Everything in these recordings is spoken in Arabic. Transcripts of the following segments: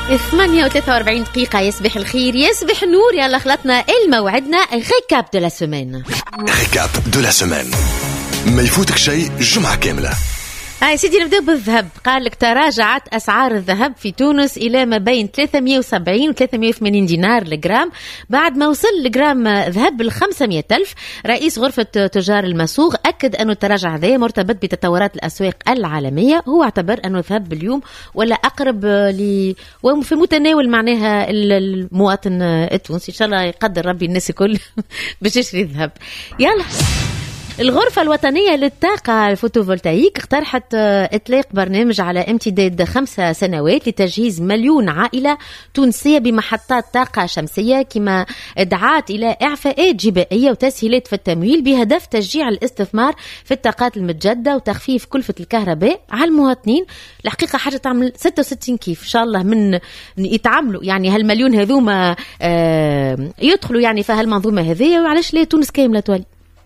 8:43 دقيقة. يصبح الخير، يصبح النور. يلا خلطنا الموعدنا ريكاب دو لا سومين. ريكاب دو لا سومين، ما يفوتك شيء جمعة كاملة. يا سيدي نبدأ بالذهب. قال لك تراجعت أسعار الذهب في تونس إلى ما بين 370 و 380 دينار لجرام بعد ما وصل الجرام ذهب ل 500,000. رئيس غرفة تجار المسوق أكد أن التراجع هذا مرتبط بتطورات الأسواق العالمية. هو اعتبر أنه الذهب اليوم ولا أقرب وفي متناول معناها المواطن التونسي. إن شاء الله يقدر ربي الناس الكل باش يشتري الذهب. يلا، الغرفة الوطنية للطاقة الفوتوفولتايك اقترحت إطلاق برنامج على امتداد 5 سنوات لتجهيز 1,000,000 عائلة تونسية بمحطات طاقة شمسية، كما دعات إلى إعفاءات جبائية وتسهيلات في التمويل بهدف تشجيع الاستثمار في الطاقات المتجددة وتخفيف كلفة الكهرباء على المواطنين. الحقيقة حاجة تعمل 66 كيف إن شاء الله من يتعاملوا يعني هالمليون هذوما يدخلوا يعني في هالمنظومة هذه، وعلاش لا تونس كاملة تولي.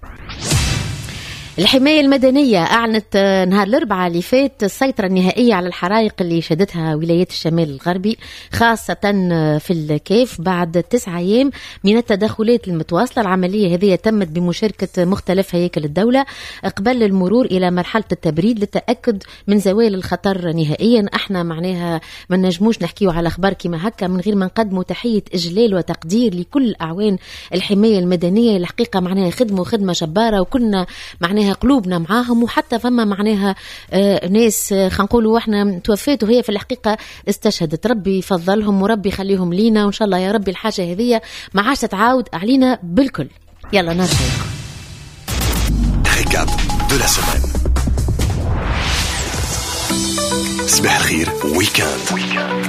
الحماية المدنية أعلنت نهار الأربعاء اللي فات السيطرة النهائية على الحرائق اللي شهدتها ولايات الشمال الغربي خاصة في الكيف بعد 9 أيام من التدخلات المتواصلة. العملية هذه تمت بمشاركة مختلف هياكل الدولة قبل المرور إلى مرحلة التبريد للتأكد من زوال الخطر نهائيا. احنا معناها ما نجموش نحكيو على أخبار كما هكا من غير ما نقدموا تحية إجلال وتقدير لكل أعوان الحماية المدنية. الحقيقة معناها خدمة جبارة، وكنا معناها قلوبنا معاهم، وحتى فما معناها ناس خلينا نقولوا احنا توفيت وهي في الحقيقة استشهدت. ربي يفضلهم وربي يخليهم لينا، وإن شاء الله يا ربي الحاجة هذه ما عادش تتعاود علينا بالكل. يلا نرجع ريكاب دو لا سومين. صباح الخير ويكاند.